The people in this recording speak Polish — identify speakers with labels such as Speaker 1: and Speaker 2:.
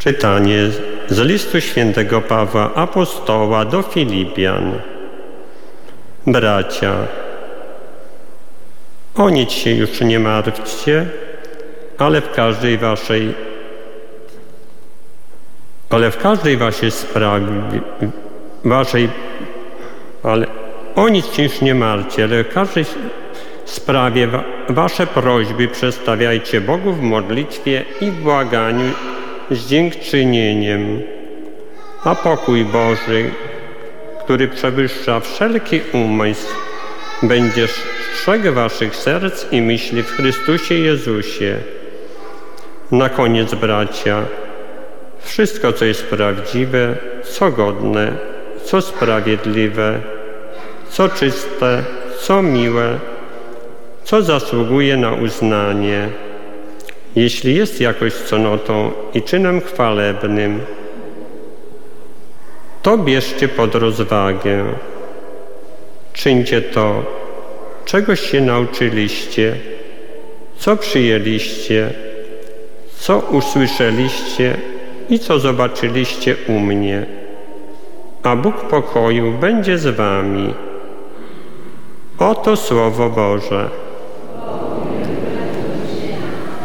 Speaker 1: Czytanie z listu świętego Pawła Apostoła do Filipian. Bracia, o nic się już nie martwcie, ale w każdej waszej sprawie, wasze prośby przedstawiajcie Bogu w modlitwie i w błaganiu z dziękczynieniem. A pokój Boży, który przewyższa wszelki umysł, będzie strzegł waszych serc i myśli w Chrystusie Jezusie. Na koniec, bracia, wszystko, co jest prawdziwe, co godne, co sprawiedliwe, co czyste, co miłe, co zasługuje na uznanie, jeśli jest jakoś cnotą i czynem chwalebnym, to bierzcie pod rozwagę. Czyńcie to, czegoś się nauczyliście, co przyjęliście, co usłyszeliście i co zobaczyliście u mnie. A Bóg pokoju będzie z wami. Oto Słowo Boże.